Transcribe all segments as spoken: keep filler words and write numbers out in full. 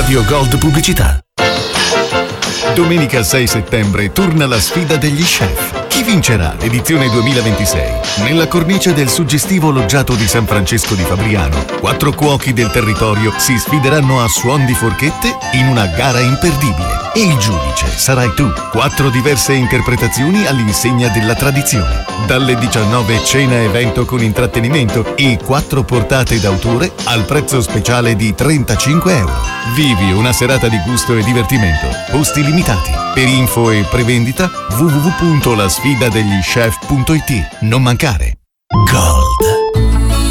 Radio Gold Pubblicità. Domenica sei settembre torna la sfida degli chef. Chi vincerà l'edizione duemilaventisei? Nella cornice del suggestivo loggiato di San Francesco di Fabriano, quattro cuochi del territorio si sfideranno a suon di forchette in una gara imperdibile. E il giudice sarai tu. Quattro diverse interpretazioni all'insegna della tradizione. Dalle diciannove cena evento con intrattenimento e quattro portate d'autore al prezzo speciale di trentacinque euro. Vivi una serata di gusto e divertimento. Posti limitati. Per info e prevendita w w w punto la sfida degli chef punto i t. Non mancare. Gold.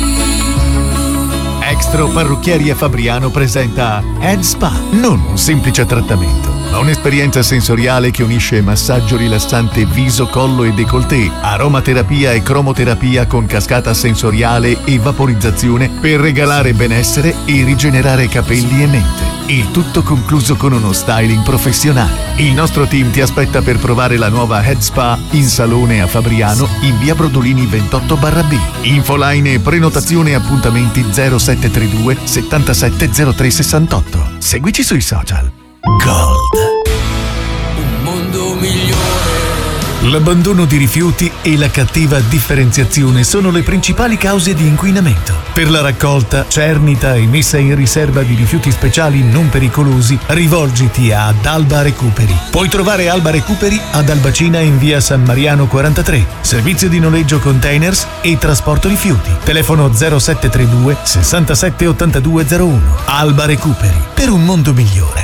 Extra Parrucchieria Fabriano presenta Head Spa. Non un semplice trattamento, ma un'esperienza sensoriale che unisce massaggio rilassante viso, collo e décolleté, aromaterapia e cromoterapia con cascata sensoriale e vaporizzazione per regalare benessere e rigenerare capelli e mente. Il tutto concluso con uno styling professionale. Il nostro team ti aspetta per provare la nuova Head Spa in salone a Fabriano in via Brodolini ventotto barra B. Infoline e prenotazione appuntamenti zero sette tre due settantasette zero tre sessantotto. Seguici sui social. Gold. Un mondo migliore. L'abbandono di rifiuti e la cattiva differenziazione sono le principali cause di inquinamento. Per la raccolta, cernita e messa in riserva di rifiuti speciali non pericolosi, rivolgiti ad Alba Recuperi. Puoi trovare Alba Recuperi ad Albacina in via San Mariano quarantatré. Servizio di noleggio containers e trasporto rifiuti. Telefono zero sette tre due sessantasette ottantadue zero uno. Alba Recuperi, per un mondo migliore.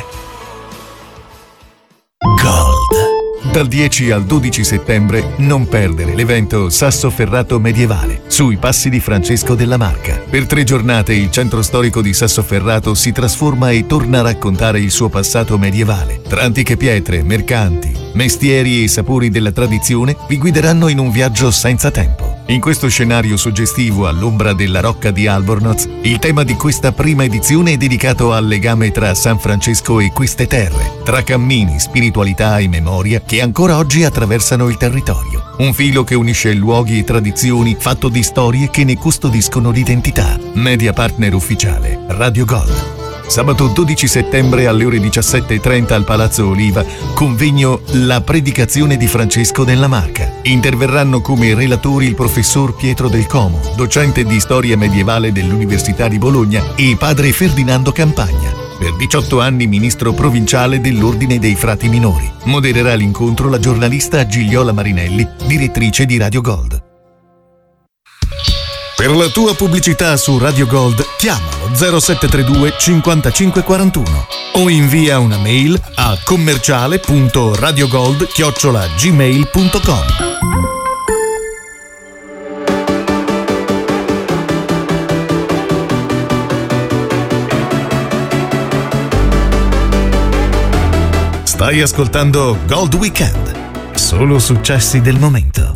Gold. Dal dieci al dodici settembre non perdere l'evento Sassoferrato Medievale sui passi di Francesco della Marca. Per tre giornate il centro storico di Sassoferrato si trasforma e torna a raccontare il suo passato medievale. Tra antiche pietre, mercanti, mestieri e sapori della tradizione vi guideranno in un viaggio senza tempo. In questo scenario suggestivo all'ombra della rocca di Albornoz, il tema di questa prima edizione è dedicato al legame tra San Francesco e queste terre, tra cammini, spiritualità e memoria che ancora oggi attraversano il territorio. Un filo che unisce luoghi e tradizioni fatto di storie che ne custodiscono l'identità. Media partner ufficiale Radio Gold. Sabato dodici settembre alle ore diciassette e trenta al Palazzo Oliva, convegno La predicazione di Francesco della Marca. Interverranno come relatori il professor Pietro Del Como, docente di storia medievale dell'Università di Bologna, e padre Ferdinando Campagna, per diciotto anni ministro provinciale dell'Ordine dei Frati Minori. Modererà l'incontro la giornalista Gigliola Marinelli, direttrice di Radio Gold. Per la tua pubblicità su Radio Gold chiamalo zero sette tre due cinquantacinque quarantuno o invia una mail a commerciale punto radiogold chiocciola gmail punto com. Stai ascoltando Gold Weekend, solo successi del momento.